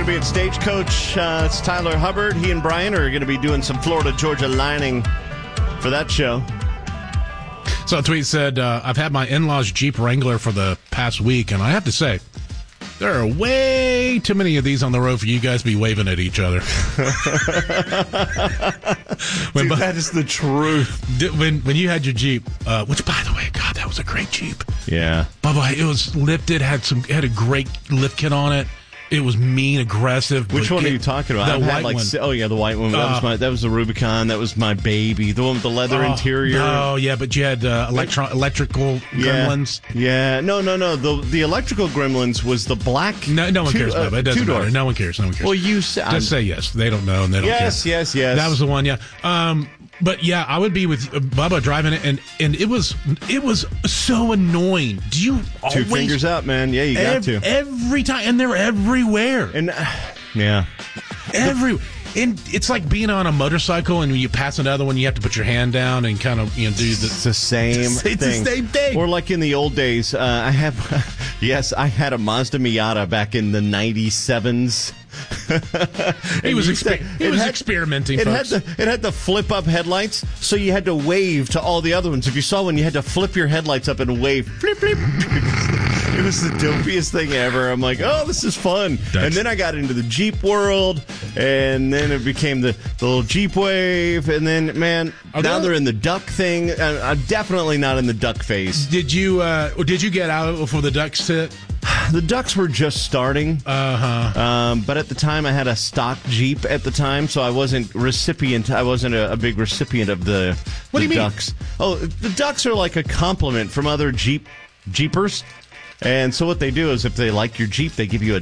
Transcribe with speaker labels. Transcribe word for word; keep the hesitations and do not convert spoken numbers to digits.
Speaker 1: be at Stagecoach. Uh, it's Tyler Hubbard. He and Brian are going to be doing some Florida-Georgia lining for that show.
Speaker 2: So a tweet said, uh, I've had my in-laws Jeep Wrangler for the past week, and I have to say, there are way too many of these on the road for you guys to be waving at each other. when,
Speaker 1: Dude, that is the truth.
Speaker 2: When when you had your Jeep, uh, which, by the way, God, that was a great Jeep.
Speaker 1: Yeah.
Speaker 2: Bubba, it was lifted, had some, had a great lift kit on it. It was mean, aggressive.
Speaker 1: Which one
Speaker 2: get,
Speaker 1: are you talking about?
Speaker 2: The
Speaker 1: I've
Speaker 2: white
Speaker 1: had like,
Speaker 2: one.
Speaker 1: Oh, yeah, the white one. That,
Speaker 2: Uh,
Speaker 1: was my, that was the Rubicon. That was my baby. The one with the leather
Speaker 2: oh,
Speaker 1: interior.
Speaker 2: Oh, yeah, but you had uh, electro- electrical
Speaker 1: yeah.
Speaker 2: gremlins.
Speaker 1: Yeah. No, no, no. The the electrical gremlins was the black.
Speaker 2: No, no one
Speaker 1: two,
Speaker 2: cares about
Speaker 1: uh,
Speaker 2: it. It doesn't
Speaker 1: two-door.
Speaker 2: matter. No one cares. No one cares.
Speaker 1: Well, you said.
Speaker 2: Just say yes. They don't know and they don't
Speaker 1: yes,
Speaker 2: care.
Speaker 1: Yes, yes, yes.
Speaker 2: That was the one, yeah. Um, but yeah, I would be with uh, Bubba driving it, and, and it was it was so annoying. Do you always
Speaker 1: Two fingers up, man. Yeah, you got
Speaker 2: ev-
Speaker 1: to.
Speaker 2: Every time, and they're everywhere.
Speaker 1: And uh, yeah,
Speaker 2: every and it's like being on a motorcycle, and when you pass another one, you have to put your hand down and kind of you know do the.
Speaker 1: It's the same
Speaker 2: It's
Speaker 1: thing.
Speaker 2: the same thing.
Speaker 1: Or like in the old days, uh, I have, yes, I had a Mazda Miata back in the ninety-sevens.
Speaker 2: he was
Speaker 1: used
Speaker 2: exper-
Speaker 1: to-
Speaker 2: he
Speaker 1: it
Speaker 2: was
Speaker 1: had-
Speaker 2: experimenting.
Speaker 1: It had
Speaker 2: folks.
Speaker 1: the it had the flip up headlights, so you had to wave to all the other ones. If you saw one, you had to flip your headlights up and wave. Flip, flip. It was the dopiest thing ever. I'm like, oh, this is fun.
Speaker 2: That's-
Speaker 1: and then I got into the Jeep world, and then it became the, the little Jeep wave, and then man,
Speaker 2: Are
Speaker 1: now
Speaker 2: those-
Speaker 1: they're in the duck thing. Uh, I'm definitely not in the duck phase.
Speaker 2: Did you uh, did you get out before the ducks hit?
Speaker 1: The ducks were just starting,
Speaker 2: Uh huh.
Speaker 1: um, but at the time I had a stock Jeep at the time, so I wasn't recipient. I wasn't a, a big recipient of the,
Speaker 2: What
Speaker 1: the
Speaker 2: do you mean?
Speaker 1: ducks. Oh, the ducks are like a compliment from other Jeep Jeepers, and so what they do is if they like your Jeep, they give you a